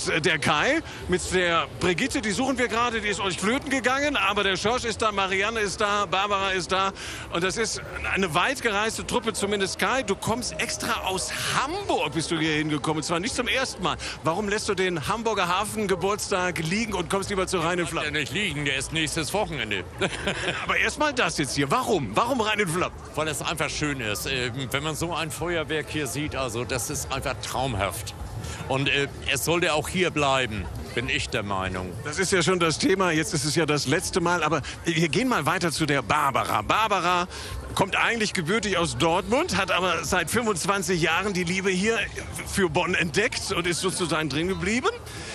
ist der Kai mit der Brigitte, die suchen wir gerade, die ist euch flöten gegangen, aber der Schorsch ist da, Marianne ist da, Barbara ist da und das ist eine weit gereiste Truppe, zumindest Kai. Du kommst extra aus Hamburg, bist du hier hingekommen, und zwar nicht zum ersten Mal. Warum lässt du den Hamburger Hafengeburtstag liegen und kommst lieber zu Rhein in Flammen? Der nicht liegen, der ist nächstes Wochenende. Aber erstmal das jetzt hier, warum? Warum Rhein in Flammen? Weil es einfach schön ist. Wenn man so ein Feuerwerk hier sieht, also das ist einfach traumhaft. Und es sollte auch hier bleiben, bin ich der Meinung. Das ist ja schon das Thema, jetzt ist es ja das letzte Mal, aber wir gehen mal weiter zu der Barbara. Barbara kommt eigentlich gebürtig aus Dortmund, hat aber seit 25 Jahren die Liebe hier für Bonn entdeckt und ist sozusagen drin geblieben.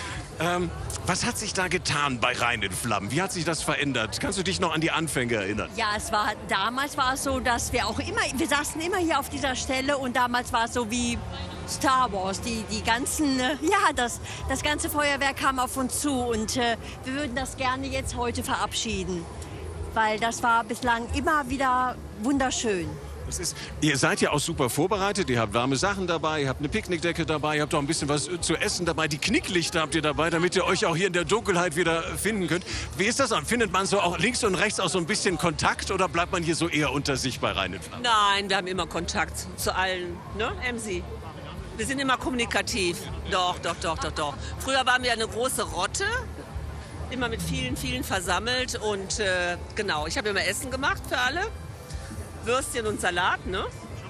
Was hat sich da getan bei Rhein in Flammen? Wie hat sich das verändert? Kannst du dich noch an die Anfänge erinnern? Ja, damals war es so, dass wir saßen immer hier auf dieser Stelle und damals war es so wie Star Wars. Die ganzen, das ganze Feuerwerk kam auf uns zu und wir würden das gerne jetzt heute verabschieden, weil das war bislang immer wieder wunderschön. Ihr seid ja auch super vorbereitet, ihr habt warme Sachen dabei, ihr habt eine Picknickdecke dabei, ihr habt auch ein bisschen was zu essen dabei, die Knicklichter habt ihr dabei, damit ihr euch auch hier in der Dunkelheit wieder finden könnt. Wie ist das dann? Findet man so auch links und rechts auch so ein bisschen Kontakt oder bleibt man hier so eher unter sich bei Rhein in Flammen? Nein, wir haben immer Kontakt zu allen, ne, Emsi? Wir sind immer kommunikativ. Doch. Früher waren wir eine große Rotte, immer mit vielen versammelt und genau, ich habe immer Essen gemacht für alle. Würstchen und Salat, ne?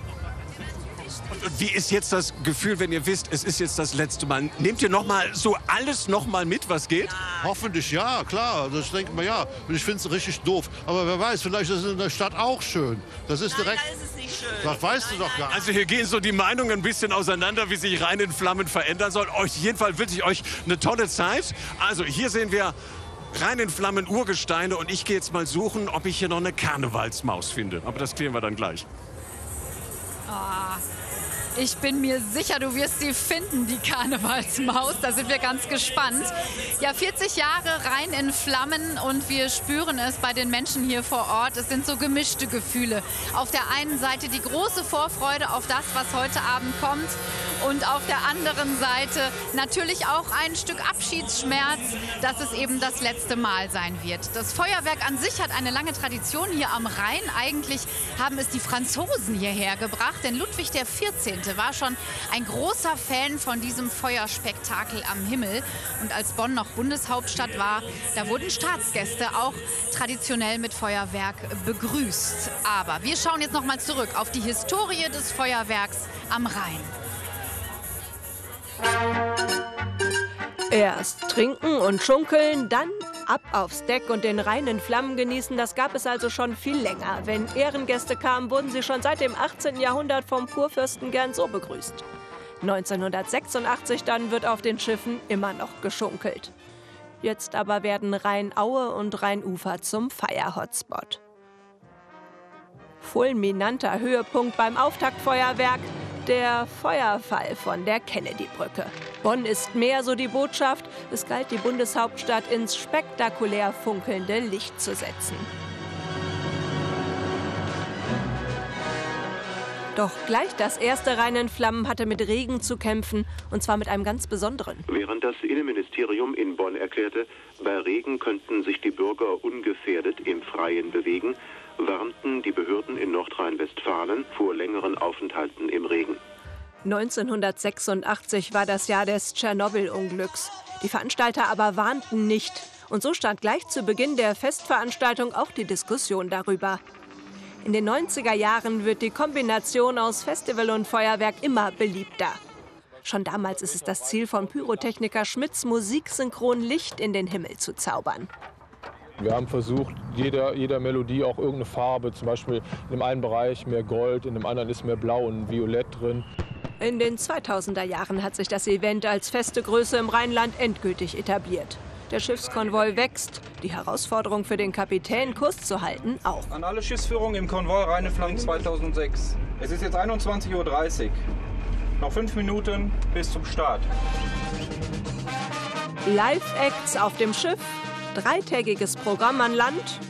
Und wie ist jetzt das Gefühl, wenn ihr wisst, es ist jetzt das letzte Mal? Nehmt ihr alles noch mal mit, was geht? Ja. Hoffentlich ja, klar. Also ich denke mal ja. Und ich finde es richtig doof. Aber wer weiß, vielleicht ist es in der Stadt auch schön. Das ist direkt. Nein, da ist es nicht schön. Das weißt du doch gar nicht. Also hier gehen so die Meinungen ein bisschen auseinander, wie sich Rhein in Flammen verändern soll. Jedenfalls wünsche ich euch eine tolle Zeit. Also hier sehen wir Rhein in Flammen Urgesteine und ich gehe jetzt mal suchen, ob ich hier noch eine Karnevalsmaus finde. Aber das klären wir dann gleich. Ich bin mir sicher, du wirst sie finden, die Karnevalsmaus. Da sind wir ganz gespannt. Ja, 40 Jahre Rhein in Flammen und wir spüren es bei den Menschen hier vor Ort. Es sind so gemischte Gefühle. Auf der einen Seite die große Vorfreude auf das, was heute Abend kommt. Und auf der anderen Seite natürlich auch ein Stück Abschiedsschmerz, dass es eben das letzte Mal sein wird. Das Feuerwerk an sich hat eine lange Tradition hier am Rhein. Eigentlich haben es die Franzosen hierher gebracht, denn Ludwig XIV. war schon ein großer Fan von diesem Feuerspektakel am Himmel. Und als Bonn noch Bundeshauptstadt war, da wurden Staatsgäste auch traditionell mit Feuerwerk begrüßt. Aber wir schauen jetzt noch mal zurück auf die Historie des Feuerwerks am Rhein. Erst trinken und schunkeln, dann ab aufs Deck und den Rhein in Flammen genießen. Das gab es also schon viel länger. Wenn Ehrengäste kamen, wurden sie schon seit dem 18. Jahrhundert vom Kurfürsten gern so begrüßt. 1986 dann wird auf den Schiffen immer noch geschunkelt. Jetzt aber werden Rheinaue und Rheinufer zum Feier-Hotspot. Fulminanter Höhepunkt beim Auftaktfeuerwerk: der Feuerfall von der Kennedy-Brücke. Bonn ist mehr, so die Botschaft. Es galt, die Bundeshauptstadt ins spektakulär funkelnde Licht zu setzen. Doch gleich das erste Rhein in Flammen hatte mit Regen zu kämpfen, und zwar mit einem ganz besonderen. Während das Innenministerium in Bonn erklärte, bei Regen könnten sich die Bürger ungefährdet im Freien bewegen, warnten die Behörden in Nordrhein-Westfalen vor längeren Aufenthalten im Regen. 1986 war das Jahr des Tschernobyl-Unglücks. Die Veranstalter aber warnten nicht. Und so stand gleich zu Beginn der Festveranstaltung auch die Diskussion darüber. In den 90er Jahren wird die Kombination aus Festival und Feuerwerk immer beliebter. Schon damals ist es das Ziel von Pyrotechniker Schmitz, musiksynchron Licht in den Himmel zu zaubern. Wir haben versucht, jeder Melodie auch irgendeine Farbe, zum Beispiel in dem einen Bereich mehr Gold, in dem anderen ist mehr Blau und Violett drin. In den 2000er Jahren hat sich das Event als feste Größe im Rheinland endgültig etabliert. Der Schiffskonvoi wächst, die Herausforderung für den Kapitän, Kurs zu halten, auch. An alle Schiffsführungen im Konvoi Rhein in Flammen 2006. Es ist jetzt 21:30 Uhr. Noch 5 Minuten bis zum Start. Live-Acts auf dem Schiff, 3-tägiges Programm an Land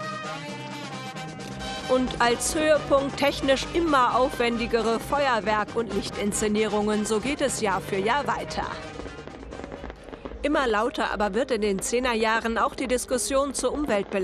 und als Höhepunkt technisch immer aufwendigere Feuerwerk- und Lichtinszenierungen. So geht es Jahr für Jahr weiter. Immer lauter aber wird in den 10er Jahren auch die Diskussion zur Umweltbelastung.